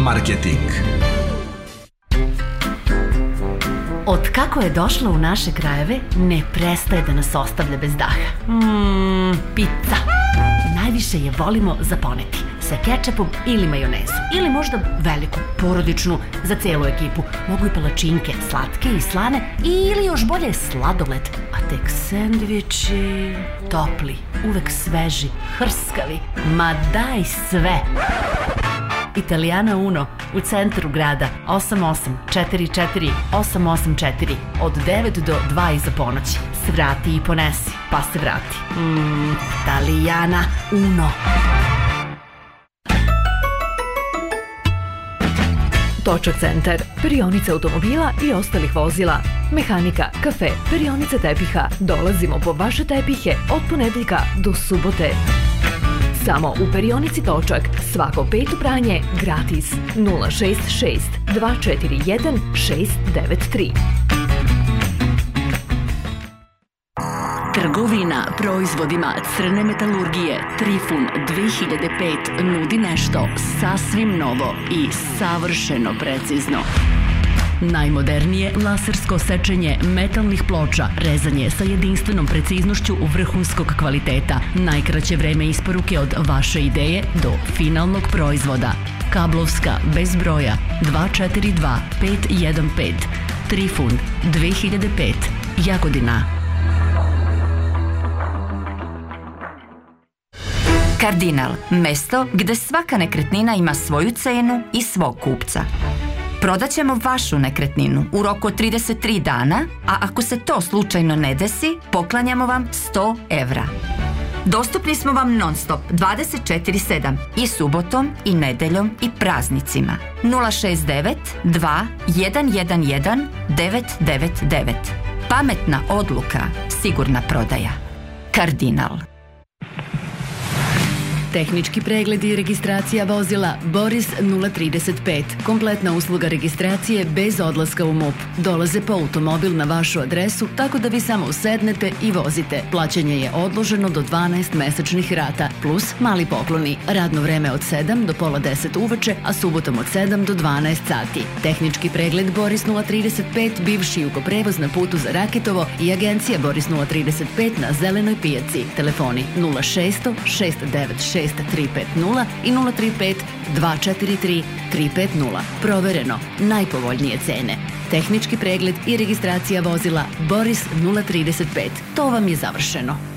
marketing. Od kako je došla u naše krajeve, ne prestaje da nas ostavlja bez daha. Pizza. Najviše je volimo zaponeti sa kečapom ili majonezom. Ili možda veliku, porodičnu, za celu ekipu. Mogu i palačinke, slatke i slane. Ili još bolje sladoled. A tek sendviči, topli, uvek sveži, hrskavi. Ma daj sve! Italijana Uno u centru grada 8844 884 od 9 do 2 iza ponoći. Svrati i ponesi, pa se vrati. Italijana Uno. Točak centar, perionica automobila i ostalih vozila, mehanika, kafe, perionica tepiha. Dolazimo po vaše tepihe od ponedeljka do subote. Samo u perionici Točak, svako peto pranje gratis. 066 241 693. Trgovina proizvodima crne metalurgije Trifun 2005 nudi nešto sasvim novo i savršeno precizno. Najmodernije lasersko sečenje metalnih ploča, rezanje sa jedinstvenom preciznošću vrhunskog kvaliteta, najkraće vreme isporuke od vaše ideje do finalnog proizvoda. Kablovska bez broja 242 515 Trifun 2005 Jagodina. Kardinal, mesto gde svaka nekretnina ima svoju cenu i svog kupca. Prodaćemo vašu nekretninu u roku od 33 dana, a ako se to slučajno ne desi, poklanjamo vam 100 evra. Dostupni smo vam non stop 24/7 i subotom i nedeljom i praznicima. 069 2 111 999. Pametna odluka, sigurna prodaja. Kardinal. Tehnički pregled i registracija vozila Boris 035. Kompletna usluga registracije bez odlaska u MUP. Dolaze po automobil na vašu adresu, tako da vi samo sednete i vozite. Plaćanje je odloženo do 12 mesečnih rata, plus mali pokloni. Radno vreme od 7 do pola 10 uveče, a subotom od 7 do 12 sati. Tehnički pregled Boris 035, bivši Jugoprevoz na putu za Rakitovo i agencija Boris 035 na Zelenoj pijaci. Telefoni 0600 696 350 i 035 243 350. Provereno, najpovoljnije cene. Tehnički pregled i registracija vozila Boris 035. To vam je završeno.